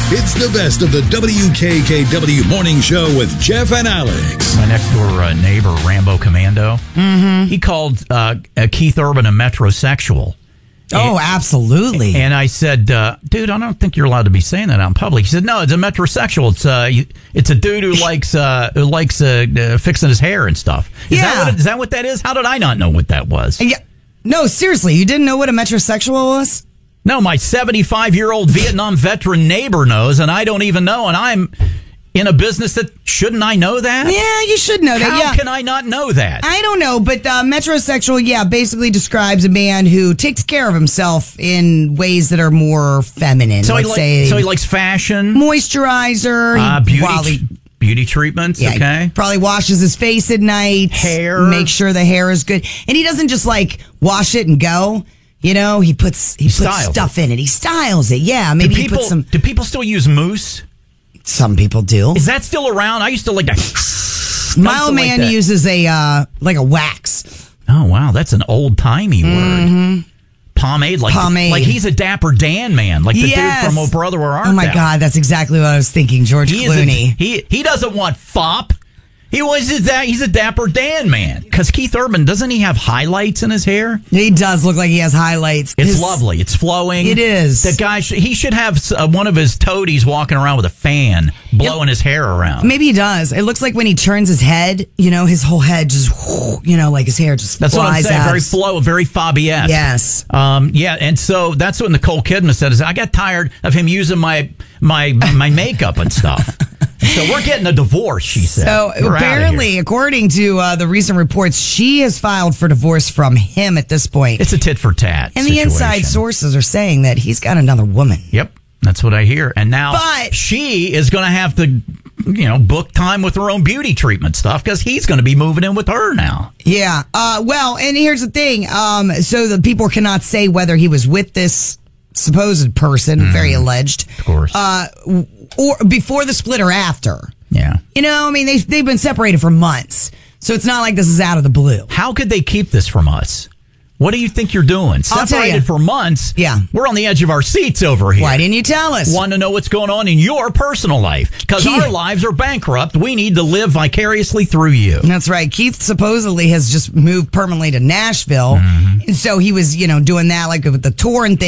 It's the best of the WKKW Morning Show with Jeff and Alex. My next door neighbor, Rambo Commando, he called Keith Urban a metrosexual. Oh, absolutely. And I said, dude, I don't think you're allowed to be saying that out in public. He said, no, it's a metrosexual. It's a dude who likes fixing his hair and stuff. Is that what that is? How did I not know what that was? Yeah. No, seriously, you didn't know what a metrosexual was? No, my 75-year-old Vietnam veteran neighbor knows, and I don't even know, and I'm in a business that, shouldn't I know that? Yeah, you should know that. How can I not know that? I don't know, but metrosexual, basically describes a man who takes care of himself in ways that are more feminine. So he likes fashion, moisturizer, beauty treatments. Yeah, okay, probably washes his face at night, hair, make sure the hair is good, and he doesn't just wash it and go. You know, he puts stuff in it. He styles it. Yeah, maybe he puts some. Do people still use mousse? Some people do. Is that still around? I used to like that. My man uses a wax. Oh wow, that's an old timey word. Pomade, like he's a Dapper Dan man, like the dude from Oh Brother Where Art Thou. Oh my God, that's exactly what I was thinking. George Clooney. He doesn't want fop. He's a Dapper Dan man. Because Keith Urban, doesn't he have highlights in his hair? He does look like he has highlights. It's lovely. It's flowing. It is. The guy, he should have one of his toadies walking around with a fan blowing his hair around. Maybe he does. It looks like when he turns his head, his whole head just, like his hair just That's flies what I'm saying. out. Very Fabi-esque. Yes. And so that's what Nicole Kidman said. Is I got tired of him using my makeup and stuff. So we're getting a divorce, she said. So apparently, according to the recent reports, she has filed for divorce from him at this point. It's a tit for tat And situation. the inside sources are saying that he's got another woman. Yep, that's what I hear. And now she is going to have to, book time with her own beauty treatment stuff because he's going to be moving in with her now. Yeah. And here's the thing. So the people cannot say whether he was with this supposed person, very alleged. Of course. Or before the split or after. Yeah. They've been separated for months. So it's not like this is out of the blue. How could they keep this from us? What do you think you're doing? Separated for months. Yeah. We're on the edge of our seats over here. Why didn't you tell us? Want to know what's going on in your personal life? Because our lives are bankrupt. We need to live vicariously through you. That's right. Keith supposedly has just moved permanently to Nashville. And so he was, doing that with the tour and things.